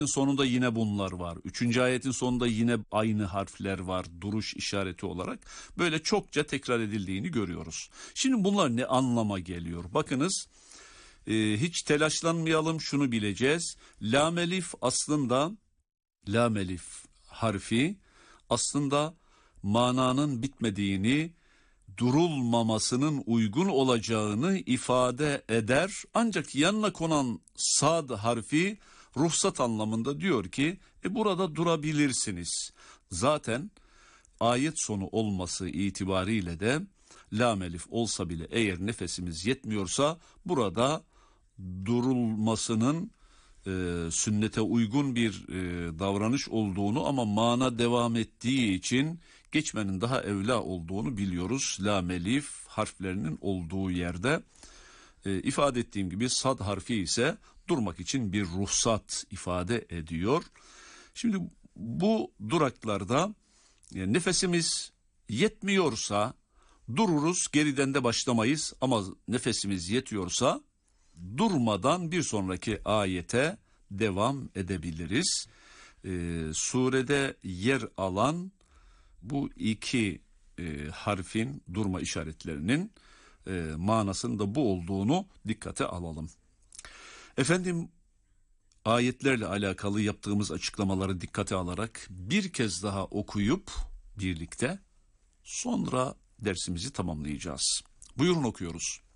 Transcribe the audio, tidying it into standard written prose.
sonunda yine bunlar var. Üçüncü ayetin sonunda yine aynı harfler var duruş işareti olarak. Böyle çokça tekrar edildiğini görüyoruz. Şimdi bunlar ne anlama geliyor? Bakınız, hiç telaşlanmayalım, şunu bileceğiz. Lamelif aslında, lamelif harfi aslında mananın bitmediğini, durulmamasının uygun olacağını ifade eder. Ancak yanına konan sad harfi ruhsat anlamında diyor ki burada durabilirsiniz. Zaten ayet sonu olması itibariyle de lam elif olsa bile eğer nefesimiz yetmiyorsa burada durulmasının sünnete uygun bir davranış olduğunu ama mana devam ettiği için geçmenin daha evla olduğunu biliyoruz. Lam elif harflerinin olduğu yerde ifade ettiğim gibi sad harfi ise durmak için bir ruhsat ifade ediyor. Şimdi bu duraklarda nefesimiz yetmiyorsa dururuz, geriden de başlamayız, ama nefesimiz yetiyorsa durmadan bir sonraki ayete devam edebiliriz. Surede yer alan bu iki harfin durma işaretlerinin manasının da bu olduğunu dikkate alalım. Efendim, ayetlerle alakalı yaptığımız açıklamaları dikkate alarak bir kez daha okuyup birlikte sonra dersimizi tamamlayacağız. Buyurun, okuyoruz.